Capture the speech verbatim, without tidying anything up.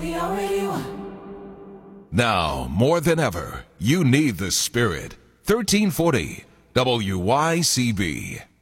We already won. Now, more than ever, you need the spirit. thirteen forty W Y C B.